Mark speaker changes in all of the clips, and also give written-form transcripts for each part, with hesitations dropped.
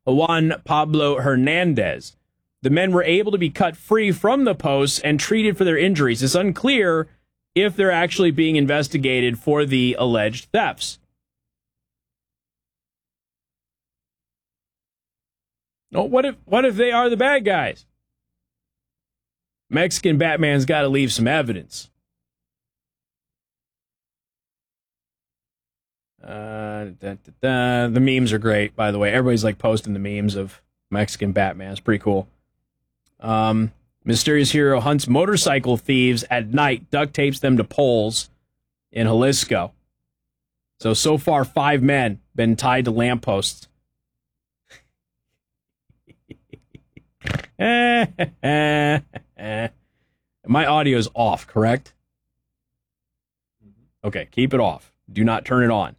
Speaker 1: Juan Pablo Hernandez. The men were able to be cut free from the posts and treated for their injuries. It's unclear if they're actually being investigated for the alleged thefts. Oh, what if they are the bad guys? Mexican Batman's got to leave some evidence. The memes are great, by the way. Everybody's like posting the memes of Mexican Batman. It's pretty cool. Mysterious hero hunts motorcycle thieves at night, duct tapes them to poles in Jalisco. So far, 5 men been tied to lampposts. My audio's off, correct? Okay, keep it off. Do not turn it on.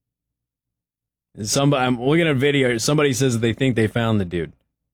Speaker 1: I'm looking at a video. Somebody says that they think they found the dude.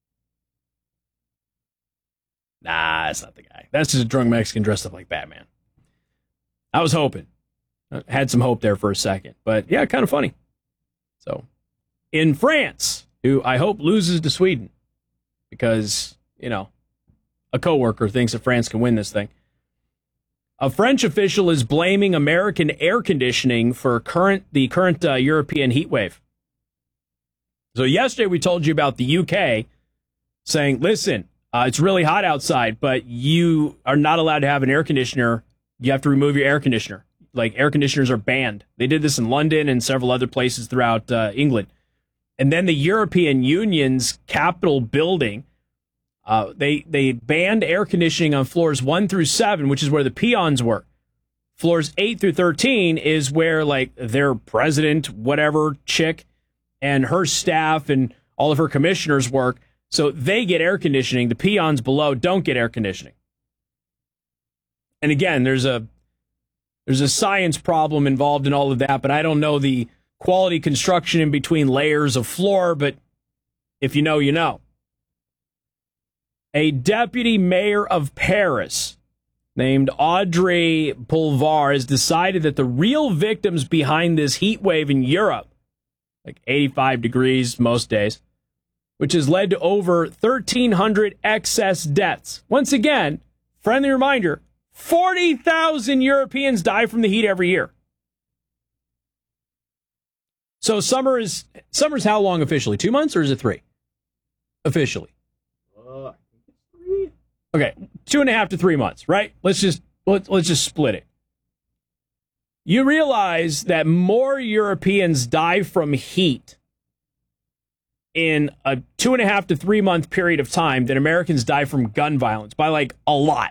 Speaker 1: Nah, that's not the guy. That's just a drunk Mexican dressed up like Batman. I was hoping. I had some hope there for a second. But yeah, kind of funny. So, in France, who I hope loses to Sweden, because, you know, a coworker thinks that France can win this thing. A French official is blaming American air conditioning for the current European heat wave. So yesterday we told you about the UK saying, listen, it's really hot outside, but you are not allowed to have an air conditioner. You have to remove your air conditioner. Like, air conditioners are banned. They did this in London and several other places throughout England. And then the European Union's Capitol building, they banned air conditioning on floors 1 through 7, which is where the peons were. Floors 8 through 13 is where, like, their president, whatever, chick, and her staff and all of her commissioners work. So they get air conditioning. The peons below don't get air conditioning. And again, there's a science problem involved in all of that, but I don't know the quality construction in between layers of floor, but if you know, you know. A deputy mayor of Paris named Audrey Pulvar has decided that the real victims behind this heat wave in Europe, like 85 degrees most days, which has led to over 1,300 excess deaths. Once again, friendly reminder, 40,000 Europeans die from the heat every year. So summer's how long officially? 2 months, or is it 3? Officially.
Speaker 2: I think it's 3.
Speaker 1: Okay, 2.5 to 3 months, right? Let's just split it. You realize that more Europeans die from heat in a 2.5 to 3 month period of time than Americans die from gun violence, by like a lot.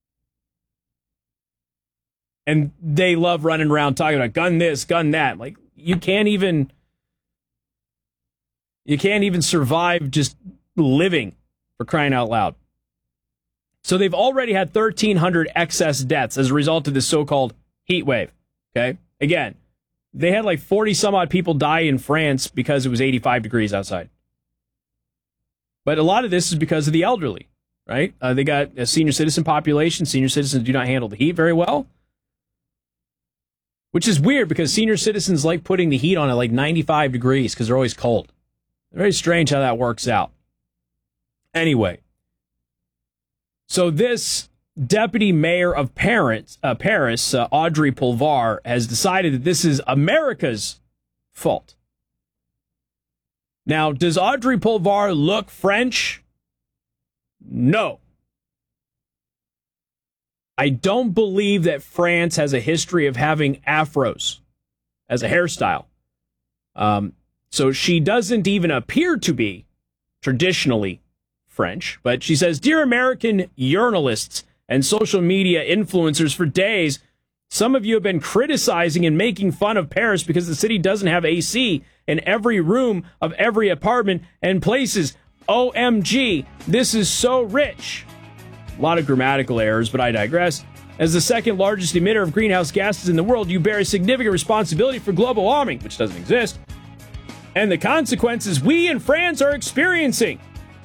Speaker 1: And they love running around talking about gun this, gun that. Like, you can't even survive just living, for crying out loud. So they've already had 1,300 excess deaths as a result of this so-called heat wave. Okay? Again, they had like 40 some odd people die in France because it was 85 degrees outside. But a lot of this is because of the elderly, right? They got a senior citizen population. Senior citizens do not handle the heat very well. Which is weird because senior citizens like putting the heat on at like 95 degrees because they're always cold. Very strange how that works out. Anyway, so this deputy mayor of Paris, Audrey Pulvar, has decided that this is America's fault. Now, does Audrey Pulvar look French? No. I don't believe that France has a history of having afros as a hairstyle. So she doesn't even appear to be traditionally French. But she says, "Dear American journalists and social media influencers, for days, some of you have been criticizing and making fun of Paris because the city doesn't have AC in every room of every apartment and places. OMG, this is so rich." A lot of grammatical errors, but I digress. As the second largest emitter of greenhouse gases in the world, you bear a significant responsibility for global warming, which doesn't exist, and the consequences we in France are experiencing.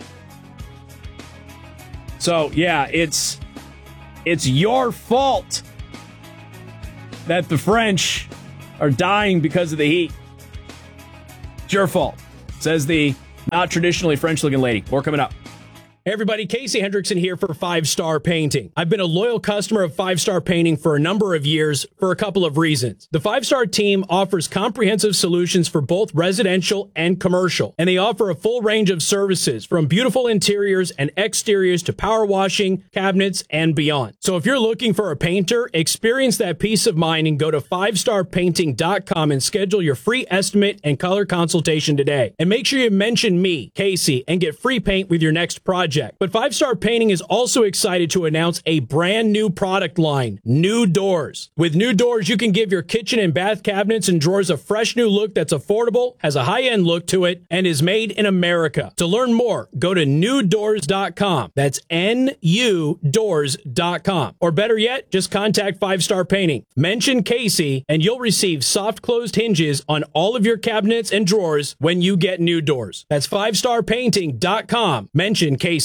Speaker 1: So, yeah, it's your fault that the French are dying because of the heat. It's your fault, says the Not traditionally French-looking lady. More coming up. Hey everybody, Casey Hendrickson here for 5 Star Painting. I've been a loyal customer of 5 Star Painting for a number of years for a couple of reasons. The 5 Star team offers comprehensive solutions for both residential and commercial, and they offer a full range of services from beautiful interiors and exteriors to power washing, cabinets, and beyond. So if you're looking for a painter, experience that peace of mind and go to 5starpainting.com and schedule your free estimate and color consultation today. And make sure you mention me, Casey, and get free paint with your next project. But 5 Star Painting is also excited to announce a brand new product line, New Doors. With New Doors, you can give your kitchen and bath cabinets and drawers a fresh new look that's affordable, has a high-end look to it, and is made in America. To learn more, go to newdoors.com. That's NUdoors.com. Or better yet, just contact 5 Star Painting. Mention Casey, and you'll receive soft closed hinges on all of your cabinets and drawers when you get New Doors. That's 5starpainting.com. Mention Casey.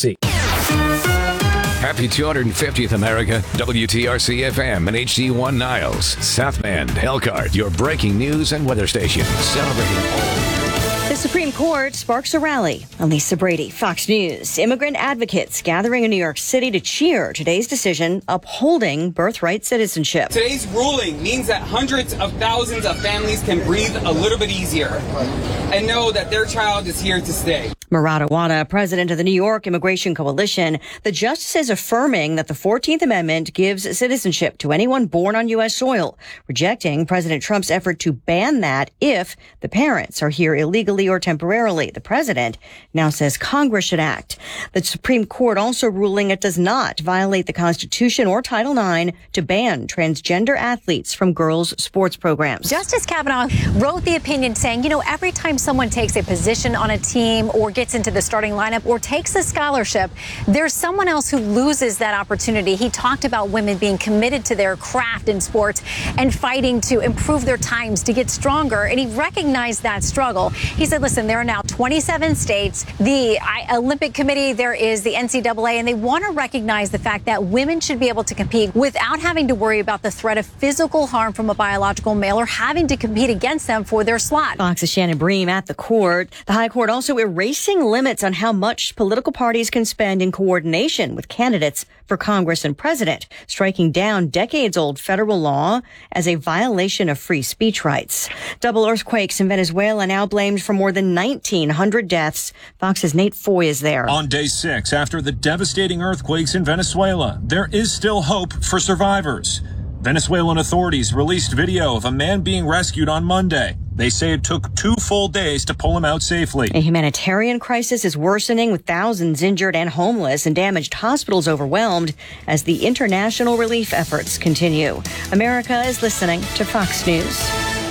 Speaker 3: Happy 250th America, WTRC FM and HD1 Niles, South Bend, Elkhart, your breaking news and weather station, celebrating all.
Speaker 4: The Supreme Court sparks a rally. Lisa Brady, Fox News. Immigrant advocates gathering in New York City to cheer today's decision upholding birthright citizenship.
Speaker 5: Today's ruling means that hundreds of thousands of families can breathe a little bit easier and know that their child is here to stay.
Speaker 4: Murat Awada, president of the New York Immigration Coalition, the justices affirming that the 14th Amendment gives citizenship to anyone born on U.S. soil, rejecting President Trump's effort to ban that if the parents are here illegally or temporarily. The president now says Congress should act. The Supreme Court also ruling it does not violate the Constitution or Title IX to ban transgender athletes from girls' sports programs.
Speaker 6: Justice Kavanaugh wrote the opinion saying, every time someone takes a position on a team or gets into the starting lineup or takes a scholarship, there's someone else who loses that opportunity. He talked about women being committed to their craft in sports and fighting to improve their times to get stronger. And he recognized that struggle. He said, listen, there are now 27 states, the Olympic Committee, there is the NCAA, and they want to recognize the fact that women should be able to compete without having to worry about the threat of physical harm from a biological male or having to compete against them for their slot.
Speaker 4: Fox's Shannon Bream at the court. The High Court also erasing limits on how much political parties can spend in coordination with candidates for Congress and president, striking down decades-old federal law as a violation of free speech rights. Double earthquakes in Venezuela now blamed for more than 1,900 deaths. Fox's Nate Foy is there.
Speaker 7: On day 6, after the devastating earthquakes in Venezuela, there is still hope for survivors. Venezuelan authorities released video of a man being rescued on Monday. They say it took 2 full days to pull him out safely.
Speaker 4: A humanitarian crisis is worsening with thousands injured and homeless and damaged hospitals overwhelmed as the international relief efforts continue. America is listening to Fox News.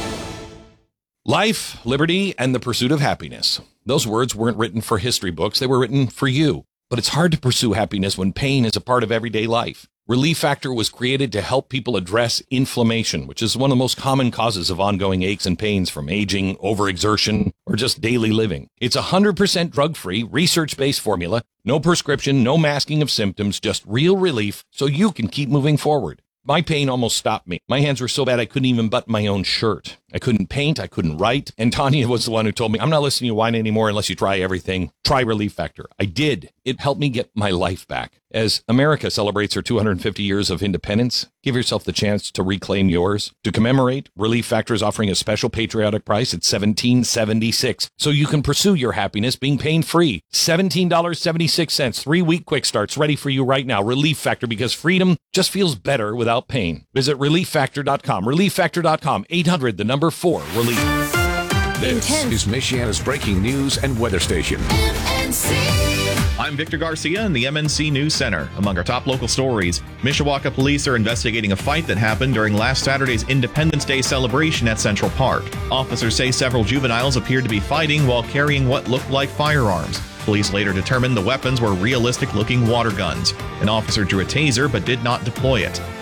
Speaker 8: Life, liberty, and the pursuit of happiness. Those words weren't written for history books. They were written for you. But it's hard to pursue happiness when pain is a part of everyday life. Relief Factor was created to help people address inflammation, which is one of the most common causes of ongoing aches and pains from aging, overexertion, or just daily living. It's 100% drug-free, research-based formula, no prescription, no masking of symptoms, just real relief so you can keep moving forward. My pain almost stopped me. My hands were so bad I couldn't even button my own shirt. I couldn't paint. I couldn't write. And Tanya was the one who told me, I'm not listening to you whine anymore unless you try everything. Try Relief Factor. I did. It helped me get my life back. As America celebrates her 250 years of independence, give yourself the chance to reclaim yours. To commemorate, Relief Factor is offering a special patriotic price at $17.76, so you can pursue your happiness being pain-free. $17.76, 3-week quick starts ready for you right now. Relief Factor, because freedom just feels better without pain. Visit ReliefFactor.com. ReliefFactor.com. 800, the number 4, Relief.
Speaker 3: This is Michiana's breaking news and weather station.
Speaker 9: I'm Victor Garcia in the MNC News Center. Among our top local stories, Mishawaka police are investigating a fight that happened during last Saturday's Independence Day celebration at Central Park. Officers say several juveniles appeared to be fighting while carrying what looked like firearms. Police later determined the weapons were realistic-looking water guns. An officer drew a taser but did not deploy it.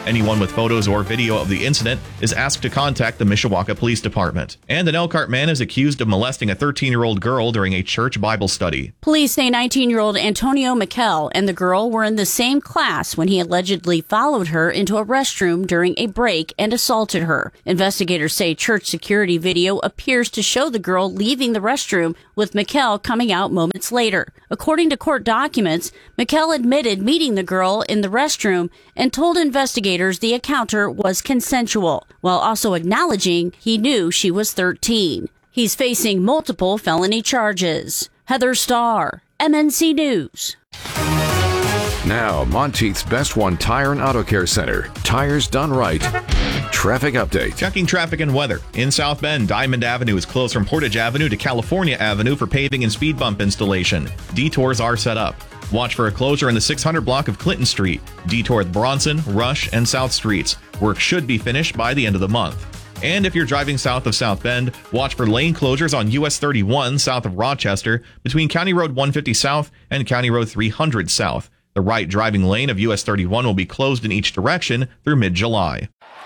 Speaker 9: Anyone with photos or video of the incident is asked to contact the Mishawaka Police Department. And an Elkhart man is accused of molesting a 13-year-old girl during a church Bible study.
Speaker 10: Police say 19-year-old Antonio Mikel and the girl were in the same class when he allegedly followed her into a restroom during a break and assaulted her. Investigators say church security video appears to show the girl leaving the restroom with Mikel coming out moments later. According to court documents, Mikel admitted meeting the girl in the restroom and told investigators the encounter was consensual, while also acknowledging he knew she was 13. He's facing multiple felony charges. Heather Starr, MNC News.
Speaker 3: Now, Monteith's Best One Tire and Auto Care Center. Tires done right. Traffic update.
Speaker 9: Checking traffic and weather. In South Bend, Diamond Avenue is closed from Portage Avenue to California Avenue for paving and speed bump installation. Detours are set up. Watch for a closure in the 600 block of Clinton Street. Detour at Bronson, Rush, and South Streets. Work should be finished by the end of the month. And if you're driving south of South Bend, watch for lane closures on US 31 south of Rochester between County Road 150 South and County Road 300 South. The right driving lane of US 31 will be closed in each direction through mid-July.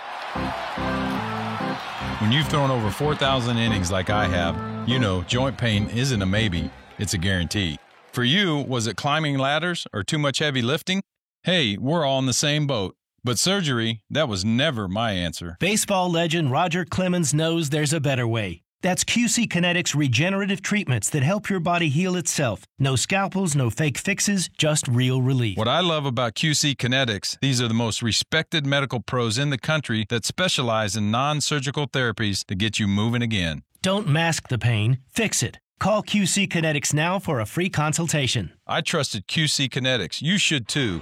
Speaker 11: When you've thrown over 4,000 innings like I have, you know joint pain isn't a maybe, it's a guarantee. For you, was it climbing ladders or too much heavy lifting? Hey, we're all in the same boat. But surgery, that was never my answer.
Speaker 12: Baseball legend Roger Clemens knows there's a better way. That's QC Kinetics regenerative treatments that help your body heal itself. No scalpels, no fake fixes, just real relief.
Speaker 11: What I love about QC Kinetics, these are the most respected medical pros in the country that specialize in non-surgical therapies to get you moving again.
Speaker 12: Don't mask the pain, fix it. Call QC Kinetics now for a free consultation.
Speaker 11: I trusted QC Kinetics. You should too.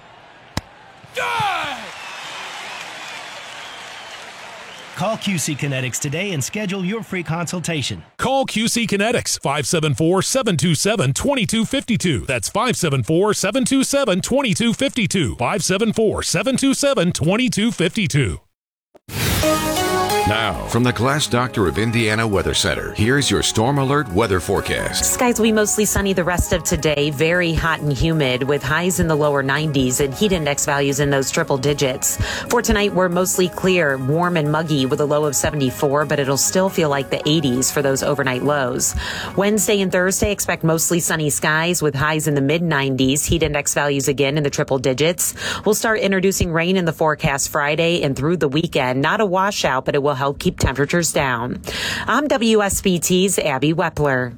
Speaker 12: Call QC Kinetics today and schedule your free consultation.
Speaker 13: Call QC Kinetics, 574-727-2252. That's 574-727-2252. 574-727-2252.
Speaker 3: Now, from the Glass Doctor of Indiana Weather Center, here's your Storm Alert weather forecast.
Speaker 14: Skies will be mostly sunny the rest of today, very hot and humid with highs in the lower 90s and heat index values in those triple digits. For tonight, we're mostly clear, warm and muggy with a low of 74, but it'll still feel like the 80s for those overnight lows. Wednesday and Thursday, expect mostly sunny skies with highs in the mid-90s, heat index values again in the triple digits. We'll start introducing rain in the forecast Friday and through the weekend. Not a washout, but it will help keep temperatures down. I'm WSBT's Abby Wepler.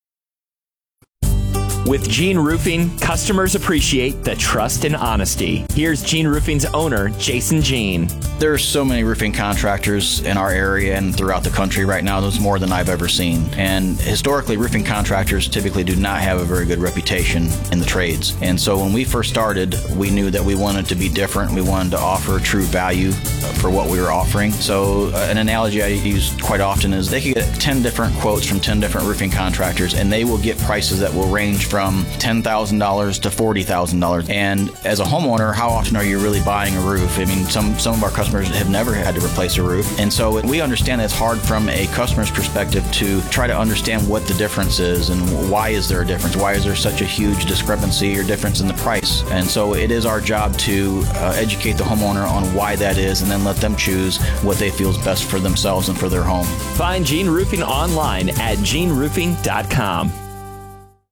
Speaker 15: With Gene Roofing, customers appreciate the trust and honesty. Here's Gene Roofing's owner, Jason Gene.
Speaker 16: There are so many roofing contractors in our area and throughout the country right now. There's more than I've ever seen. And historically, roofing contractors typically do not have a very good reputation in the trades. And so when we first started, we knew that we wanted to be different. We wanted to offer true value for what we were offering. So an analogy I use quite often is they could get 10 different quotes from 10 different roofing contractors, and they will get prices that will range from $10,000 to $40,000. And as a homeowner, how often are you really buying a roof? I mean, some of our customers have never had to replace a roof. And so we understand it's hard from a customer's perspective to try to understand what the difference is and why is there a difference? Why is there such a huge discrepancy or difference in the price? And so it is our job to educate the homeowner on why that is and then let them choose what they feel is best for themselves and for their home.
Speaker 15: Find Gene Roofing online at generoofing.com.